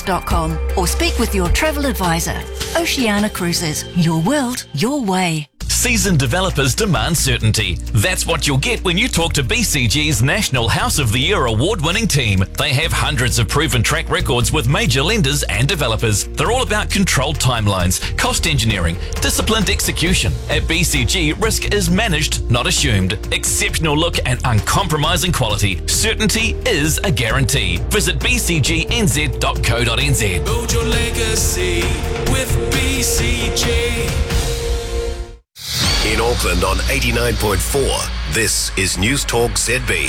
oceanacruises.com or speak with your travel advisor. Oceana Cruises, your world, your way. Seasoned developers demand certainty. That's what you'll get when you talk to BCG's National House of the Year award-winning team. They have hundreds of proven track records with major lenders and developers. They're all about controlled timelines, cost engineering, disciplined execution. At BCG, risk is managed, not assumed. Exceptional look and uncompromising quality. Certainty is a guarantee. Visit bcgnz.co.nz. Build your legacy with BCG. In Auckland on 89.4, this is News Talk ZB.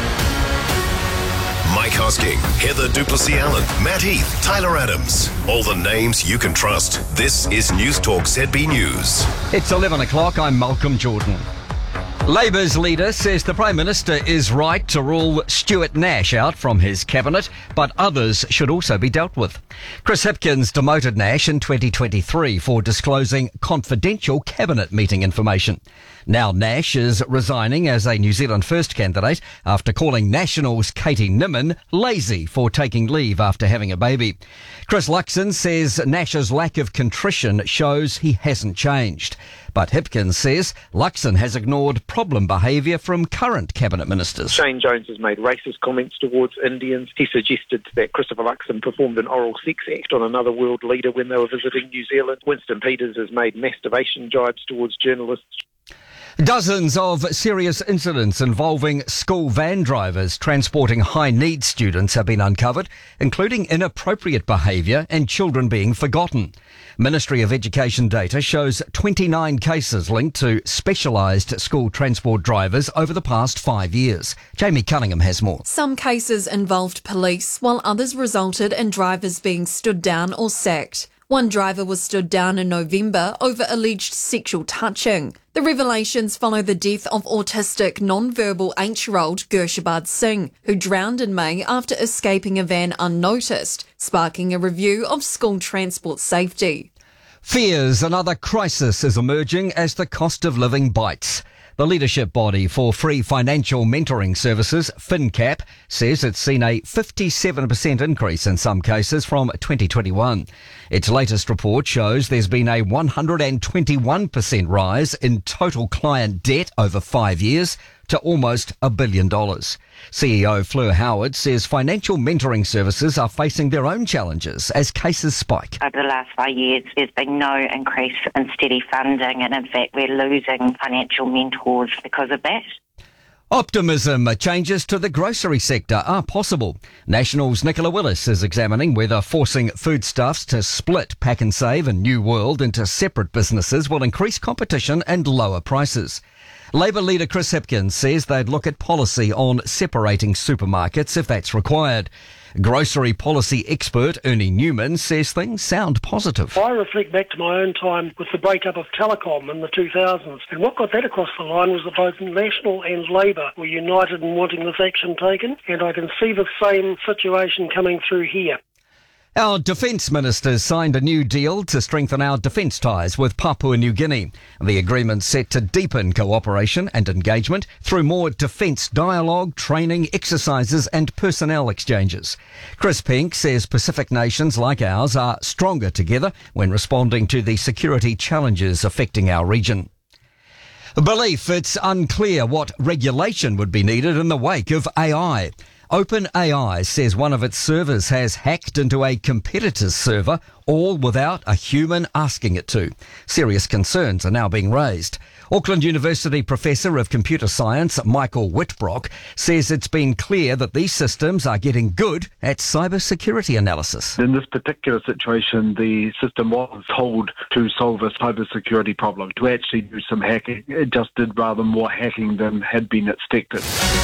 Mike Hosking, Heather Duplessis-Allen, Matt Heath, Tyler Adams. All the names you can trust. This is News Talk ZB News. It's 11 o'clock. I'm Malcolm Jordan. Labour's leader says the Prime Minister is right to rule Stuart Nash out from his cabinet, but others should also be dealt with. Chris Hipkins demoted Nash in 2023 for disclosing confidential cabinet meeting information. Now Nash is resigning as a New Zealand First candidate after calling Nationals' Katie Nimmin lazy for taking leave after having a baby. Chris Luxon says Nash's lack of contrition shows he hasn't changed. But Hipkins says Luxon has ignored problem behaviour from current cabinet ministers. Shane Jones has made racist comments towards Indians. He suggested that Christopher Luxon performed an oral sex act on another world leader when they were visiting New Zealand. Winston Peters has made masturbation jibes towards journalists. Dozens of serious incidents involving school van drivers transporting high-need students have been uncovered, including inappropriate behaviour and children being forgotten. Ministry of Education data shows 29 cases linked to specialised school transport drivers over the past 5 years. Jamie Cunningham has more. Some cases involved police, while others resulted in drivers being stood down or sacked. One driver was stood down in November over alleged sexual touching. The revelations follow the death of autistic non-verbal 8-year-old Gurshabad Singh, who drowned in May after escaping a van unnoticed, sparking a review of school transport safety. Fears another crisis is emerging as the cost of living bites. The leadership body for free financial mentoring services, FinCap, says it's seen a 57% increase in some cases from 2021. Its latest report shows there's been a 121% rise in total client debt over 5 years to almost $1 billion. CEO Fleur Howard says financial mentoring services are facing their own challenges as cases spike. Over the last 5 years, there's been no increase in steady funding, and in fact, we're losing financial mentors because of that. Optimism changes to the grocery sector are possible. National's Nicola Willis is examining whether forcing foodstuffs to split Pack and Save and New World into separate businesses will increase competition and lower prices. Labour leader Chris Hipkins says they'd look at policy on separating supermarkets if that's required. Grocery policy expert Ernie Newman says things sound positive. I reflect back to my own time with the breakup of Telecom in the 2000s, and what got that across the line was that both National and Labour were united in wanting this action taken, and I can see the same situation coming through here. Our Defence Ministers signed a new deal to strengthen our defence ties with Papua New Guinea. The agreement's set to deepen cooperation and engagement through more defence dialogue, training, exercises and personnel exchanges. Chris Pink says Pacific nations like ours are stronger together when responding to the security challenges affecting our region. Belief it's unclear what regulation would be needed in the wake of AI. OpenAI says one of its servers has hacked into a competitor's server, all without a human asking it to. Serious concerns are now being raised. Auckland University Professor of Computer Science Michael Whitbrock says it's been clear that these systems are getting good at cybersecurity analysis. In this particular situation, the system was told to solve a cybersecurity problem. To actually do some hacking, it just did rather more hacking than had been expected.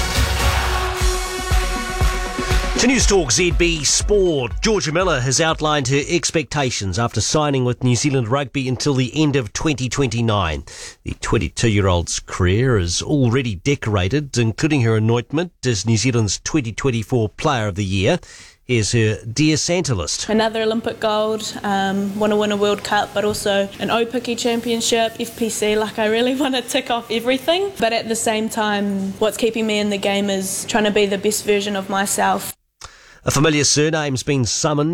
To News Talk ZB Sport, Georgia Miller has outlined her expectations after signing with New Zealand Rugby until the end of 2029. The 22-year-old's career is already decorated, including her anointment as New Zealand's 2024 Player of the Year. Here's her Dear Santa list. Another Olympic gold, want to win a World Cup, but also an Opiki Championship, FPC, I really want to tick off everything. But at the same time, what's keeping me in the game is trying to be the best version of myself. A familiar surname's been summoned